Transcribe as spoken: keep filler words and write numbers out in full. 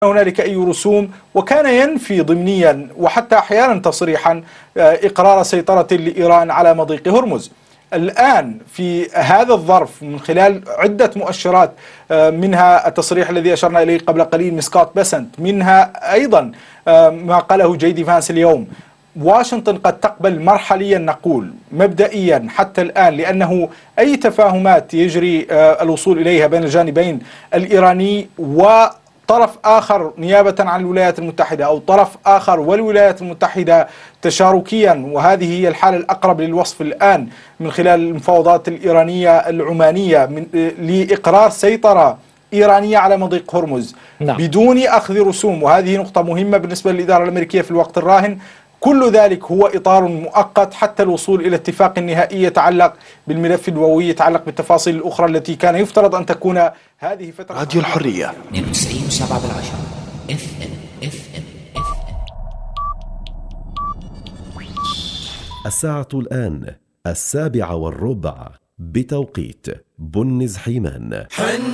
هنالك أي رسوم، وكان ينفي ضمنيا وحتى أحيانا تصريحا إقرار سيطرة لإيران على مضيق هرمز. الآن في هذا الظرف من خلال عدة مؤشرات، منها التصريح الذي أشرنا إليه قبل قليل من سكوت بيسنت، منها أيضا ما قاله جي دي فانس اليوم، واشنطن قد تقبل مرحليا نقول مبدئيا حتى الآن، لأنه أي تفاهمات يجري الوصول إليها بين الجانبين الإيراني و طرف آخر نيابة عن الولايات المتحدة أو طرف آخر والولايات المتحدة تشاركيا، وهذه هي الحالة الأقرب للوصف الآن من خلال المفاوضات الإيرانية العمانية من لإقرار سيطرة إيرانية على مضيق هرمز نعم. بدون أخذ رسوم، وهذه نقطة مهمة بالنسبة للإدارة الأمريكية في الوقت الراهن. كل ذلك هو إطار مؤقت حتى الوصول إلى اتفاق نهائي يتعلق بالملف النووي، يتعلق بالتفاصيل الأخرى التي كان يفترض أن تكون هذه فترة. راديو الحرية اثنين وتسعين وسبعة بالعشرة اف ام اف ام اف ام. الساعة الآن السابعة والربع بتوقيت بنز حيمان.